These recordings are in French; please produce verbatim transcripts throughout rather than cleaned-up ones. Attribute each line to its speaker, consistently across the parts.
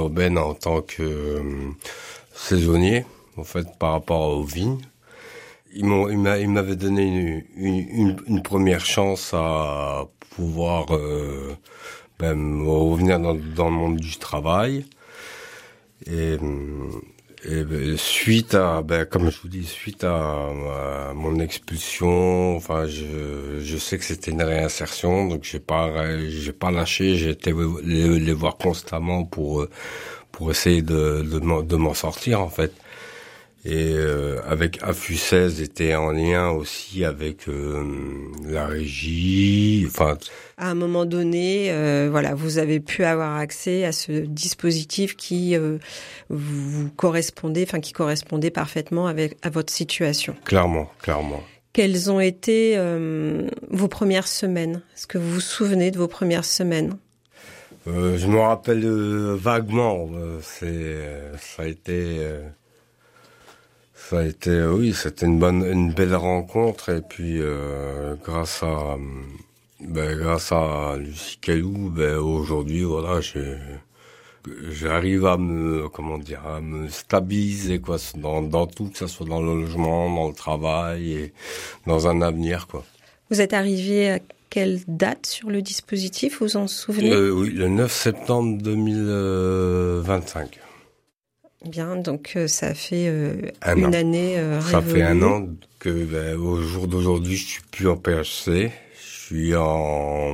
Speaker 1: urbaine en tant que euh, saisonnier, en fait, par rapport aux vignes. Ils m'ont, ils m'a, ils m'avaient donné une, une, une, une première chance à pouvoir euh, ben, revenir dans, dans le monde du travail. Et, et ben, suite à, ben, comme je vous dis, suite à, à mon expulsion, enfin, je, je sais que c'était une réinsertion, donc j'ai pas, j'ai pas lâché. J'ai été les, les voir constamment pour, pour essayer de, de, m'en, de m'en sortir, en fait. Et euh, avec A F U seize était en lien aussi avec euh, la régie. Enfin,
Speaker 2: à un moment donné, euh, voilà, vous avez pu avoir accès à ce dispositif qui euh, vous correspondait, enfin qui correspondait parfaitement avec à votre situation.
Speaker 1: Clairement, clairement.
Speaker 2: Quelles ont été euh, vos premières semaines? Est-ce que vous vous souvenez de vos premières semaines?
Speaker 1: euh, Je me rappelle euh, vaguement. Euh, c'est, euh, ça a été. Euh, Ça a été, oui, c'était une bonne, une belle rencontre et puis euh, grâce à, ben, grâce à Lucie Calou, ben aujourd'hui, voilà, j'ai, j'arrive à me, comment dire, à me stabiliser quoi, dans, dans tout, que ce soit dans le logement, dans le travail et dans un avenir quoi.
Speaker 2: Vous êtes arrivé à quelle date sur le dispositif, vous en souvenez?
Speaker 1: euh, Oui, le neuf septembre deux mille vingt-cinq.
Speaker 2: Bien, donc euh, ça fait euh,
Speaker 1: un
Speaker 2: une
Speaker 1: an.
Speaker 2: année euh,
Speaker 1: Ça
Speaker 2: révolue.
Speaker 1: fait un an que, ben, au jour d'aujourd'hui, je suis plus en P H C, je suis en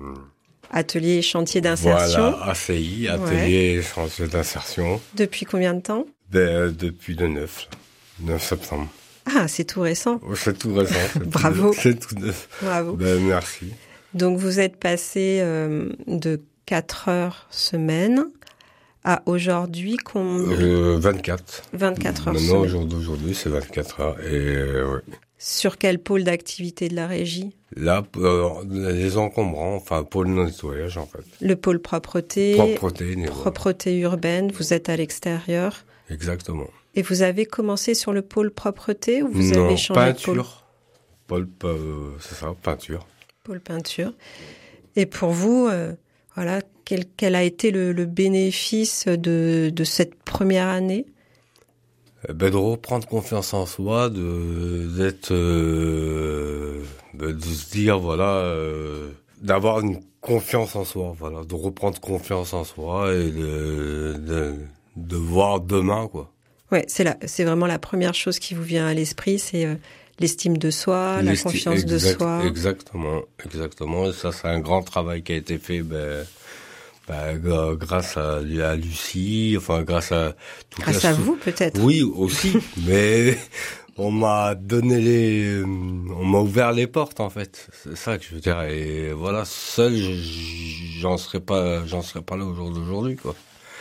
Speaker 2: atelier et chantier d'insertion.
Speaker 1: Voilà, A C I, atelier et chantier d'insertion.
Speaker 2: Depuis combien de temps?
Speaker 1: Ben, depuis le neuf, neuf septembre.
Speaker 2: Ah, c'est tout récent.
Speaker 1: Oh, c'est tout récent. C'est
Speaker 2: Bravo.
Speaker 1: Tout, c'est tout neuf.
Speaker 2: Bravo.
Speaker 1: Ben, merci.
Speaker 2: Donc vous êtes passé euh, de quatre heures semaine à aujourd'hui combien?
Speaker 1: Euh, vingt-quatre.
Speaker 2: vingt-quatre heures
Speaker 1: Maintenant,
Speaker 2: semaine.
Speaker 1: au jour d'aujourd'hui, c'est vingt-quatre heures. Et euh, ouais.
Speaker 2: Sur quel pôle d'activité de la régie?
Speaker 1: Là, euh, les encombrants, enfin, pour le nettoyage, en fait.
Speaker 2: Le pôle propreté,
Speaker 1: Propreté,
Speaker 2: propreté urbaine, vous êtes à l'extérieur.
Speaker 1: Exactement.
Speaker 2: Et vous avez commencé sur le pôle propreté ou vous
Speaker 1: non,
Speaker 2: avez changé
Speaker 1: peinture.
Speaker 2: de pôle?
Speaker 1: Pôle, euh, c'est ça, peinture.
Speaker 2: Pôle peinture. Et pour vous, euh, voilà, quel, quel a été le, le bénéfice de, de cette première année?
Speaker 1: Ben, de reprendre confiance en soi, de d'être, euh, ben, de se dire voilà, euh, d'avoir une confiance en soi, voilà, de reprendre confiance en soi et de de, de voir demain quoi.
Speaker 2: Ouais, c'est là, c'est vraiment la première chose qui vous vient à l'esprit, c'est euh, l'estime de soi,
Speaker 1: L'esti-
Speaker 2: la confiance
Speaker 1: exact,
Speaker 2: de soi.
Speaker 1: Exactement, exactement. Et ça, c'est un grand travail qui a été fait. Ben, Bah, grâce à, à Lucie, enfin grâce à toute
Speaker 2: grâce
Speaker 1: la
Speaker 2: à
Speaker 1: sou-
Speaker 2: vous peut-être.
Speaker 1: Oui aussi, mais on m'a donné les, on m'a ouvert les portes en fait. C'est ça que je veux dire. Et voilà, seul, j'en serais pas, j'en serais pas là au jour d'aujourd'hui quoi.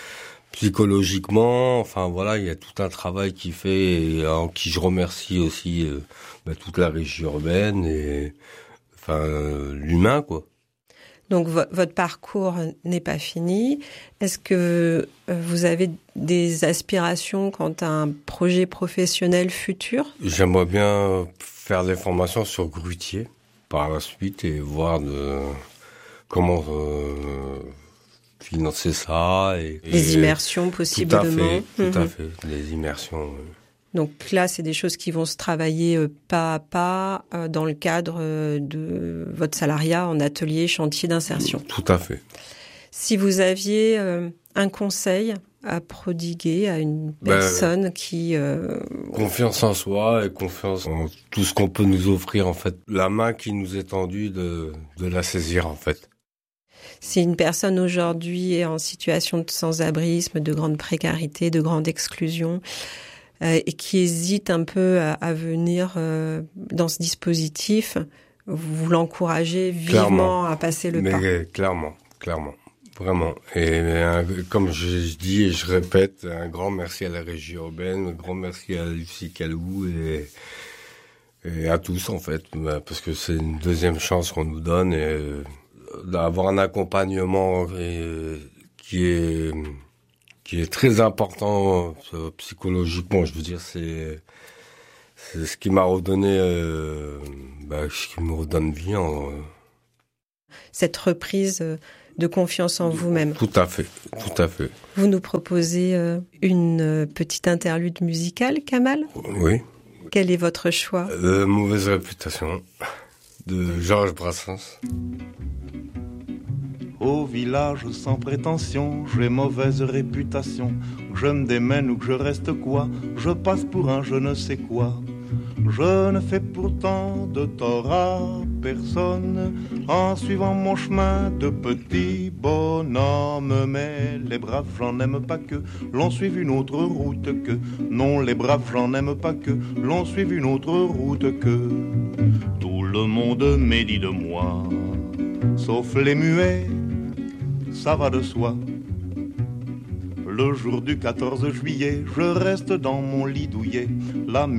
Speaker 1: Psychologiquement, enfin voilà, il y a tout un travail qui fait, et en qui je remercie aussi euh, bah, toute la régie urbaine et enfin euh, l'humain quoi.
Speaker 2: Donc vo- votre parcours n'est pas fini. Est-ce que euh, vous avez des aspirations quant à un projet professionnel futur?
Speaker 1: J'aimerais bien faire des formations sur grutier par la suite et voir de comment euh, financer ça. Et,
Speaker 2: Des
Speaker 1: et
Speaker 2: immersions possiblement.
Speaker 1: Tout à fait, tout
Speaker 2: Mhm.
Speaker 1: à fait, des immersions. euh.
Speaker 2: Donc là, c'est des choses qui vont se travailler euh, pas à pas euh, dans le cadre euh, de votre salariat en atelier chantier d'insertion.
Speaker 1: Tout à fait.
Speaker 2: Si vous aviez euh, un conseil à prodiguer à une personne ben, qui... Euh...
Speaker 1: Confiance en soi et confiance en tout ce qu'on peut nous offrir, en fait. La main qui nous est tendue, de, de la saisir, en fait.
Speaker 2: Si une personne aujourd'hui est en situation de sans-abrisme, de grande précarité, de grande exclusion, euh, et qui hésite un peu à, à venir euh, dans ce dispositif, vous l'encouragez vivement clairement. À passer le
Speaker 1: Mais
Speaker 2: pas.
Speaker 1: Mais clairement, clairement. Vraiment. Et un, comme je dis et je répète, un grand merci à la régie urbaine, un grand merci à Lucie Calou et, et à tous en fait, parce que c'est une deuxième chance qu'on nous donne et d'avoir un accompagnement qui est qui est très important psychologiquement. Je veux dire, c'est c'est ce qui m'a redonné, euh, bah, ce qui me redonne vie. En...
Speaker 2: Cette reprise de confiance en vous-même.
Speaker 1: Tout à fait, tout à fait.
Speaker 2: Vous nous proposez euh, une euh, petite interlude musicale, Kamal ?
Speaker 1: Oui.
Speaker 2: Quel est votre choix ?
Speaker 1: euh, Mauvaise réputation de Georges Brassens.
Speaker 3: Au village sans prétention, j'ai mauvaise réputation. Que je me démène ou que je reste quoi, je passe pour un je ne sais quoi. Je ne fais pourtant de tort à personne en suivant mon chemin de petit bonhomme. Mais les braves, j'en aime pas que l'on suive une autre route que. Non, les braves, j'en aime pas que l'on suive une autre route que. Tout le monde médit de moi, sauf les muets, ça va de soi. Le jour du quatorze juillet, je reste dans mon lit douillet. La